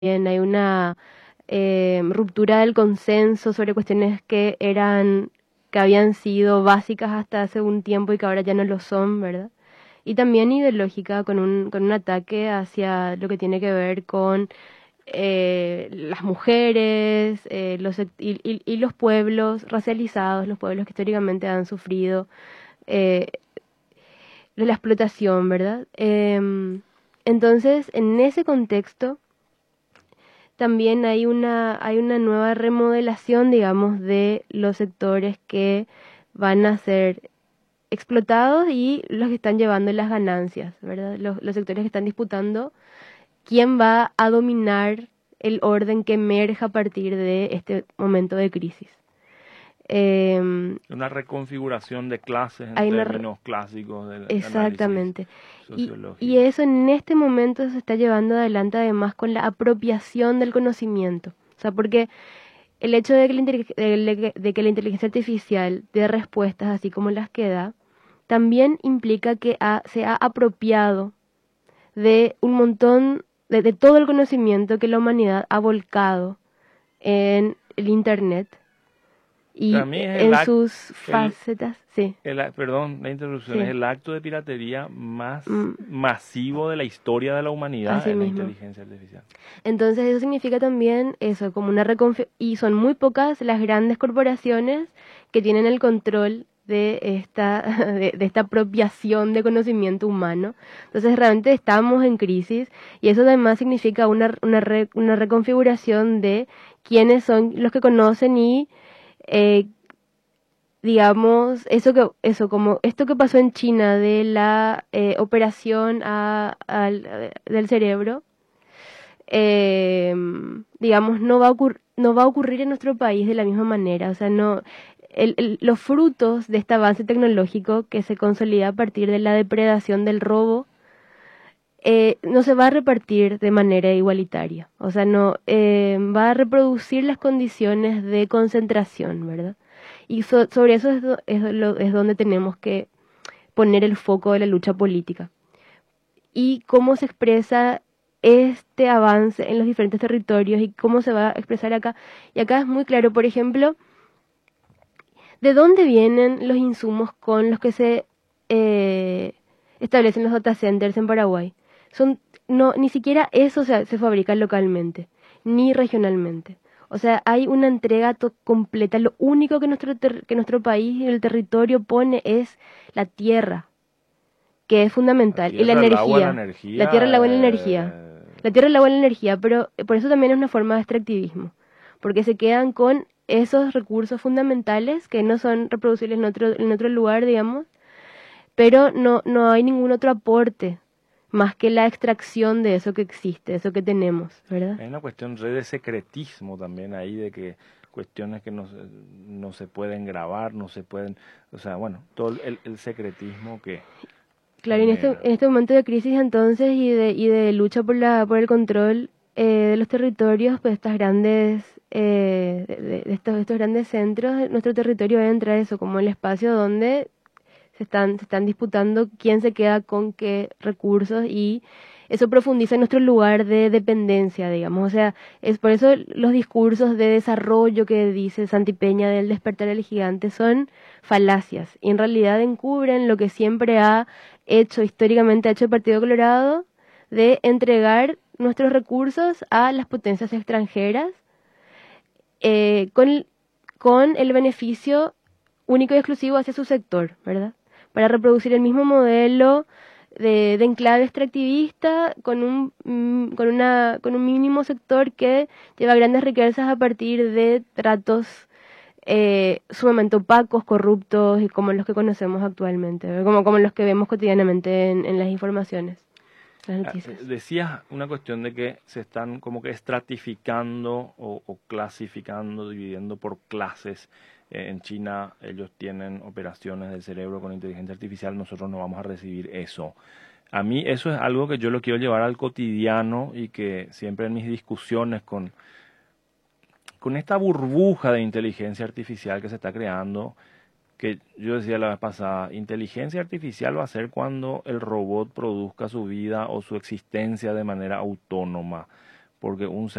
Bien, hay una ruptura del consenso sobre cuestiones que habían sido básicas hasta hace un tiempo y que ahora ya no lo son, ¿verdad? Y también ideológica, con un ataque hacia lo que tiene que ver con las mujeres, y los pueblos racializados, los pueblos que históricamente han sufrido eh, de la explotación, ¿verdad? Entonces, en ese contexto, también hay una nueva remodelación, digamos, de los sectores que van a ser explotados y los que están llevando las ganancias, ¿verdad? Los sectores que están disputando quién va a dominar el orden que emerja a partir de este momento de crisis. Una reconfiguración de clases en Hay una términos clásicos del análisis Exactamente. Y sociológico. eso en este momento se está llevando adelante además con la apropiación del conocimiento. O sea, porque el hecho de que de que la inteligencia artificial dé respuestas así como las que da, también implica que se ha apropiado de un montón, de todo el conocimiento que la humanidad ha volcado en el Internet y Para mí es en sus facetas. Sí, perdón, la interrupción, es sí, el acto de piratería más mm, masivo de la historia de la humanidad así en la mismo. inteligencia artificial. Entonces eso significa también eso, como y son muy pocas las grandes corporaciones que tienen el control de de esta apropiación de conocimiento humano. Entonces realmente estamos en crisis y eso además significa una reconfiguración de quiénes son los que conocen y eh, digamos, como esto que pasó en China de la operación del cerebro, digamos, no va a ocurrir en nuestro país de la misma manera. O sea, no, los frutos de este avance tecnológico que se consolida a partir de la depredación del robo, no se va a repartir de manera igualitaria. O sea, no va a reproducir las condiciones de concentración, ¿verdad? Y sobre eso es donde tenemos que poner el foco de la lucha política y cómo se expresa este avance en los diferentes territorios y cómo se va a expresar acá. Y acá es muy claro, por ejemplo, de dónde vienen los insumos con los que se establecen los data centers en Paraguay. Ni siquiera eso se fabrica localmente, ni regionalmente. O sea, hay una entrega completa. Lo único que que nuestro país, el territorio pone es la tierra, que es La fundamental, y la tierra, el agua, la energía. La tierra, el energía, agua y la energía. La tierra, el agua y la energía, pero por eso también es una forma de extractivismo, porque se quedan con esos recursos fundamentales que no son reproducibles en otro lugar, digamos, pero no hay ningún otro aporte más que la extracción de eso que existe, eso que tenemos, ¿verdad? hay una cuestión de secretismo también ahí, de que cuestiones que no se pueden grabar, no se pueden, o sea, bueno, todo el secretismo que Claro, y genera. en este momento de crisis entonces y de lucha por el control de los territorios, pues estas grandes, de estos grandes centros, nuestro territorio entra eso como el espacio donde se están disputando quién se queda con qué recursos y eso profundiza en nuestro lugar de dependencia, digamos. O sea, es por eso los discursos de desarrollo que dice Santi Peña del despertar del gigante son falacias y en realidad encubren lo que siempre históricamente ha hecho el Partido Colorado de entregar nuestros recursos a las potencias extranjeras con el beneficio único y exclusivo hacia su sector, ¿verdad? Para reproducir el mismo modelo de enclave extractivista con un mínimo sector que lleva grandes riquezas a partir de tratos sumamente opacos, corruptos y como los que conocemos actualmente, como los que vemos cotidianamente en las informaciones, las noticias. Decías una cuestión de que se están como que estratificando o clasificando, dividiendo por clases. En China ellos tienen operaciones del cerebro con inteligencia artificial, nosotros no vamos a recibir eso. A mí eso es algo que yo lo quiero llevar al cotidiano y que siempre en mis discusiones con esta burbuja de inteligencia artificial que se está creando, que yo decía la vez pasada, inteligencia artificial va a ser cuando el robot produzca su vida o su existencia de manera autónoma, porque un